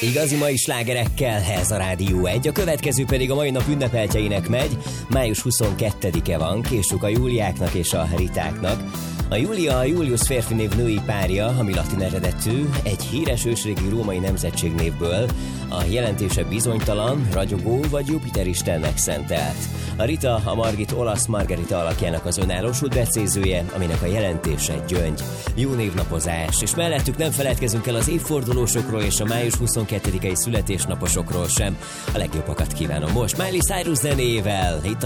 Igazi mai slágerekkel, ez a Rádió 1, a következő pedig a mai nap ünnepeltjeinek megy. Május 22-e van, később a Júliáknak és a Ritáknak. A Júlia a Julius férfinév női párja, ami latin eredetű, egy híres ősrégi római nemzetségnévből. A jelentése bizonytalan, ragyogó vagy Jupiter istennek szentelt. A Rita a Margit olasz Margarita alakjának az önállósult becézője, aminek a jelentése gyöngy. Jó névnapozás, és mellettük nem feledkezünk el az évfordulósokról és a május 22-i születésnaposokról sem. A legjobbakat kívánom most Miley Cyrus zenéjével. Itt